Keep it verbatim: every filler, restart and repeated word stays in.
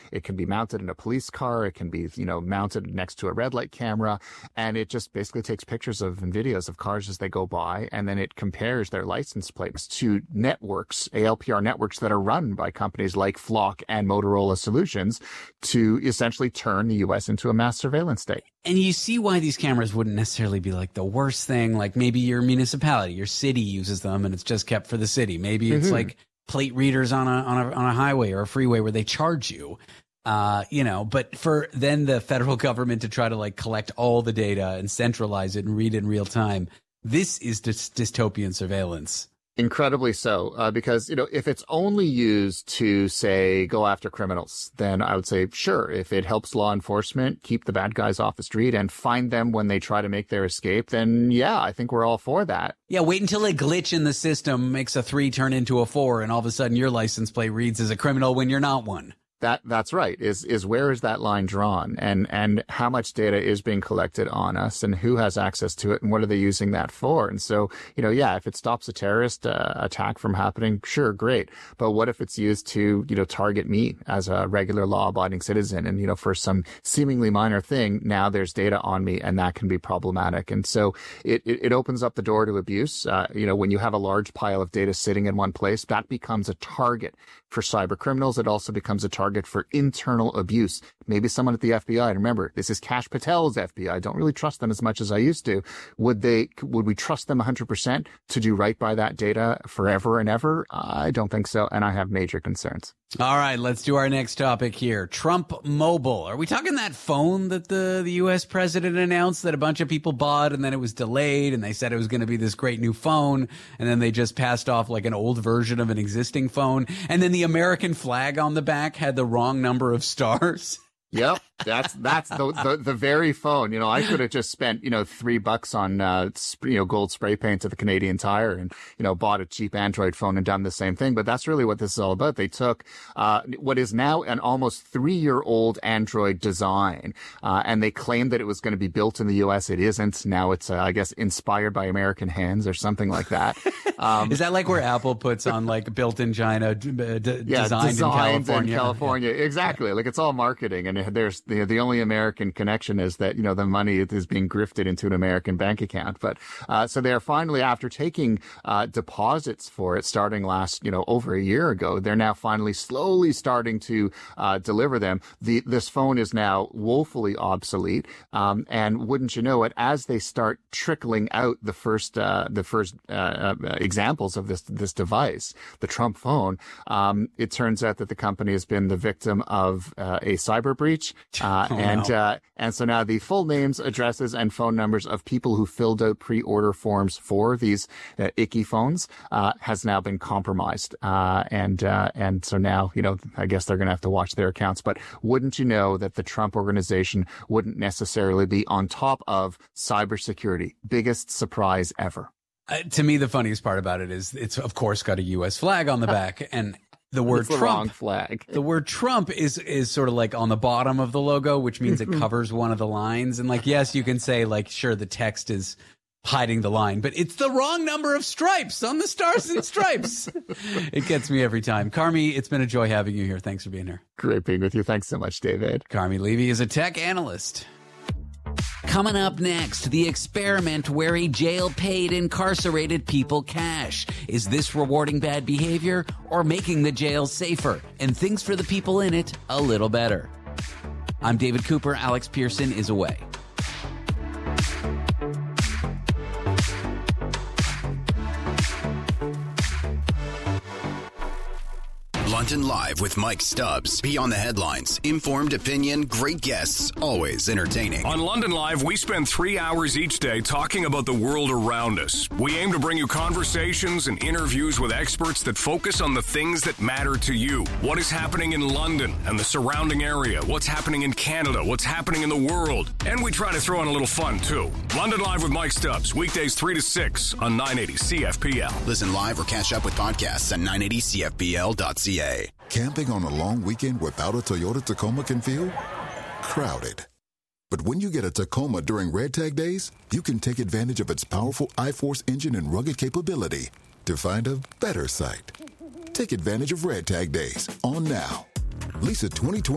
It can be mounted in a police car. It can be, you know, mounted next to a red light camera. And it just basically takes pictures of and videos of cars as they go by. And then it compares their license plates to networks, A L P R networks that are run by companies like Flock and Motorola Solutions to essentially turn the U S into a mass surveillance state. And you see why these cameras wouldn't necessarily be like the worst thing. Like maybe your municipality, your city uses them and it's just kept for the city. Maybe it's mm-hmm. like plate readers on a, on a, on a highway or a freeway where they charge you. Uh, you know, but for then the federal government to try to like collect all the data and centralize it and read it in real time. This is dys- dystopian surveillance. Incredibly so, uh, because, you know, if it's only used to, say, go after criminals, then I would say, sure, if it helps law enforcement keep the bad guys off the street and find them when they try to make their escape, then yeah, I think we're all for that. Yeah, wait until a glitch in the system makes a three turn into a four and all of a sudden your license plate reads as a criminal when you're not one. That that's right. Is is where is that line drawn, and and how much data is being collected on us, and who has access to it, and what are they using that for? And so, you know, yeah, if it stops a terrorist uh, attack from happening, sure, great. But what if it's used to, you know, target me as a regular law-abiding citizen, and you know, for some seemingly minor thing, now there's data on me, and that can be problematic. And so it it, it opens up the door to abuse. Uh, you know, when you have a large pile of data sitting in one place, that becomes a target for cyber criminals. It also becomes a target for internal abuse. Maybe someone at the F B I, and remember, this is Kash Patel's F B I. I don't really trust them as much as I used to. Would they, would we trust them one hundred percent to do right by that data forever and ever? I don't think so. And I have major concerns. All right, let's do our next topic here. Trump Mobile. Are we talking that phone that the, the U S president announced that a bunch of people bought and then it was delayed and they said it was going to be this great new phone and then they just passed off like an old version of an existing phone and then the American flag on the back had the wrong number of stars? Yep, that's that's the, the the very phone. You know, I could have just spent you know three bucks on uh sp- you know gold spray paint to the Canadian Tire and you know bought a cheap Android phone and done the same thing. But that's really what this is all about. They took uh what is now an almost three year old Android design uh and they claimed that it was going to be built in the U S. It isn't. Now it's uh, I guess inspired by American hands or something like that. Um, is that like where Apple puts on like built in China, d- d- yeah, designed, designed in California? In California, yeah. Exactly. Like it's all marketing and. There's the the only American connection is that, you know, the money is being grifted into an American bank account. But uh, so they're finally, after taking uh, deposits for it starting last, you know, over a year ago, they're now finally slowly starting to uh, deliver them. The This phone is now woefully obsolete. Um, and wouldn't you know it, as they start trickling out the first uh, the first uh, uh, examples of this this device, the Trump phone, um, it turns out that the company has been the victim of uh, a cyber breach. Uh, oh, and, no. uh, and so now the full names, addresses, and phone numbers of people who filled out pre-order forms for these uh, icky phones, uh, has now been compromised. Uh, and, uh, and so now, you know, I guess they're going to have to watch their accounts. But wouldn't you know that the Trump organization wouldn't necessarily be on top of cybersecurity? Biggest surprise ever. Uh, to me, the funniest part about it is it's, of course, got a U S flag on the back. And the word it's the Trump, wrong flag. The word Trump is, is sort of like on the bottom of the logo, which means it covers one of the lines. And like, yes, you can say like, sure, the text is hiding the line, but it's the wrong number of stripes on the stars and stripes. It gets me every time. Carmi, it's been a joy having you here. Thanks for being here. Great being with you. Thanks so much, David. Carmi Levy is a tech analyst. Coming up next, the experiment where a jail paid incarcerated people cash. Is this rewarding bad behavior or making the jail safer and things for the people in it a little better? I'm David Cooper. Alex Pearson is away. London Live with Mike Stubbs. Beyond the headlines. Informed opinion, great guests, always entertaining. On London Live, we spend three hours each day talking about the world around us. We aim to bring you conversations and interviews with experts that focus on the things that matter to you. What is happening in London and the surrounding area? What's happening in Canada? What's happening in the world? And we try to throw in a little fun, too. London Live with Mike Stubbs. Weekdays three to six on nine eighty C F P L. Listen live or catch up with podcasts at nine eighty C F P L dot C A. Camping on a long weekend without a Toyota Tacoma can feel crowded. But when you get a Tacoma during Red Tag Days, you can take advantage of its powerful I-Force engine and rugged capability to find a better site. Take advantage of Red Tag Days on now. Lease a twenty twenty